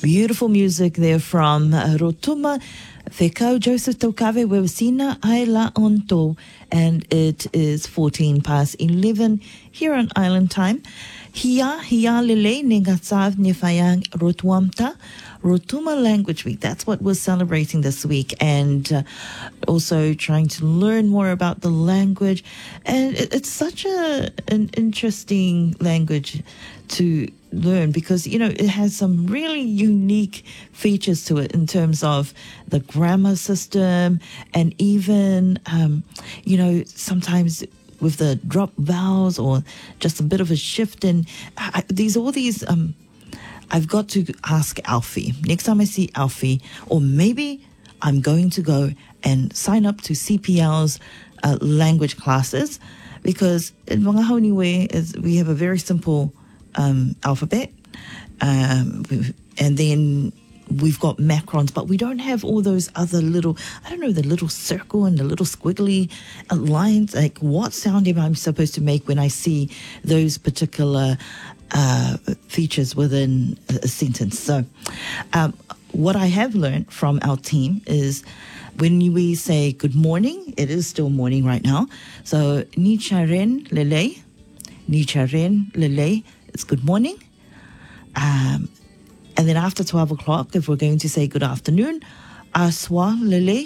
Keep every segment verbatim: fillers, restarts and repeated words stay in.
Beautiful music there from uh, Rotuma Whekau Joseph Taukawe Wewasina Aila Onto, and it is fourteen past eleven here on Island Time. Hia Hia Lele Negatsav Nefayang Rotuamta Rotuma Language Week. That's what we're celebrating this week, and uh, also trying to learn more about the language. And it, it's such a an interesting language to learn because, you know, it has some really unique features to it in terms of the grammar system, and even, um, you know, sometimes with the drop vowels or just a bit of a shift in I, these all these um I've got to ask Alfie next time I see Alfie, or maybe I'm going to go and sign up to C P L's uh, language classes, because in Wangahoniwe is we have a very simple um, alphabet, um, and then we've got macrons, but we don't have all those other little, I don't know, the little circle and the little squiggly lines. Like, what sound am I supposed to make when I see those particular uh, features within a sentence? So um, what I have learned from our team is when we say good morning, it is still morning right now. So ni charen lele, ni charen lele, it's good morning. Um, And then after twelve o'clock, if we're going to say good afternoon, aswa lele,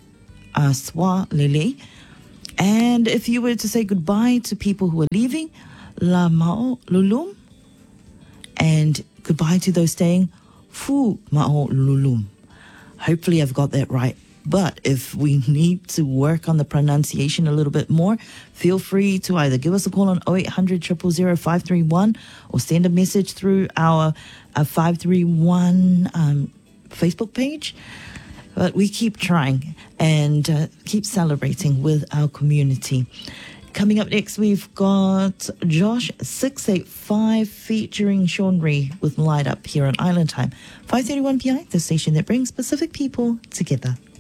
aswa lele. And if you were to say goodbye to people who are leaving, la mao lulum. And goodbye to those staying, fu mao lulum. Hopefully I've got that right. But if we need to work on the pronunciation a little bit more, feel free to either give us a call on oh eight hundred, zero zero zero, five three one or send a message through our, our five three one um, Facebook page. But we keep trying and uh, keep celebrating with our community. Coming up next, we've got Josh six eight five featuring Sean Ree with Light Up here on Island Time. five thirty-one P I, the station that brings Pacific people together.